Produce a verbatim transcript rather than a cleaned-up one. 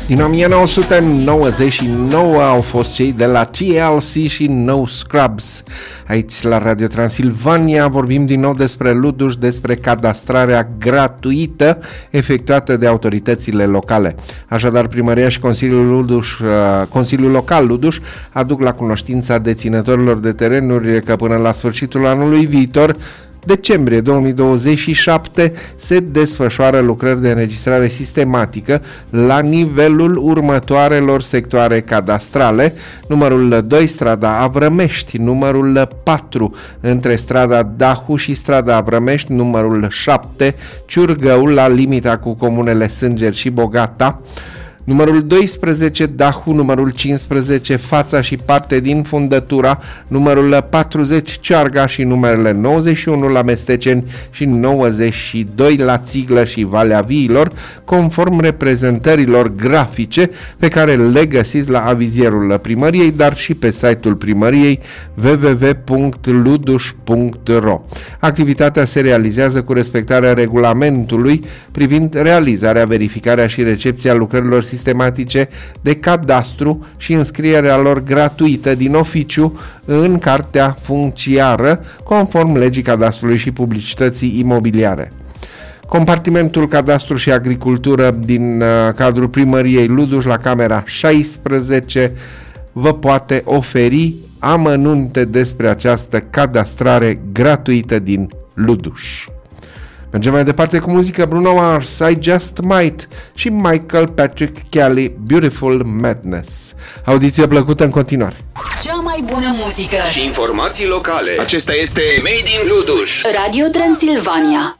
Din o mie nouă sute nouăzeci și nouă au fost cei de la T L C și No Scrubs. Aici la Radio Transilvania vorbim din nou despre Luduș, despre cadastrarea gratuită efectuată de autoritățile locale. Așadar, Primăria și Consiliul, Luduș, Consiliul Local Luduș aduc la cunoștința deținătorilor de terenuri că până la sfârșitul anului viitor, decembrie două mii douăzeci și șapte, se desfășoară lucrări de înregistrare sistematică la nivelul următoarelor sectoare cadastrale: numărul doi, strada Avrămești; numărul patru, între strada Dahu și strada Avrămești; numărul șapte, Ciurgău, la limita cu comunele Sângeri și Bogata; numărul doisprezece, Dahu; numărul cincisprezece, fața și parte din fundătura; numărul patruzeci, Cearga; și numerele nouăzeci și unu la Mesteceni și nouăzeci și doi la Țiglă și Valea Viilor, conform reprezentărilor grafice pe care le găsiți la avizierul primăriei, dar și pe site-ul primăriei w w w punct luduș punct r o. Activitatea se realizează cu respectarea regulamentului privind realizarea, verificarea și recepția lucrărilor sistematice de cadastru și înscrierea lor gratuită din oficiu în cartea funciară, conform legii cadastrului și publicității imobiliare. Compartimentul Cadastru și Agricultură din uh, cadrul Primăriei Luduș, la Camera șaisprezece, vă poate oferi amănunte despre această cadastrare gratuită din Luduș. Mergem mai departe cu muzică. Bruno Mars, I Just Might, și Michael Patrick Kelly, Beautiful Madness. Audiție plăcută în continuare. Cea mai bună muzică și informații locale. Acesta este Made in Luduș, Radio Transilvania.